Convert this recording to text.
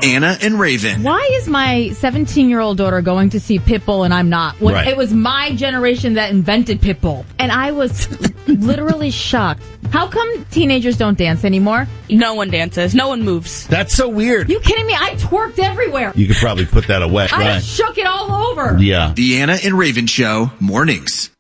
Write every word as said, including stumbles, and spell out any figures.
Anna and Raven. Why is my seventeen-year-old daughter going to see Pitbull and I'm not? When Right. It was my generation that invented Pitbull. And I was literally shocked. How come teenagers don't dance anymore? No one dances. No one moves. That's so weird. You kidding me? I twerked everywhere. You could probably put that away. I Right. shook it all over. Yeah. The Anna and Raven Show, mornings.